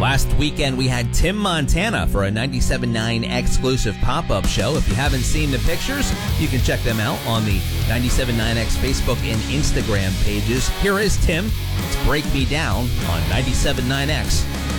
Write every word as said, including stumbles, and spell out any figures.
Last weekend, we had Tim Montana for a ninety-seven point nine exclusive pop-up show. If you haven't seen the pictures, you can check them out on the ninety-seven point nine X Facebook and Instagram pages. Here is Tim. It's Break Me Down on ninety-seven point nine X.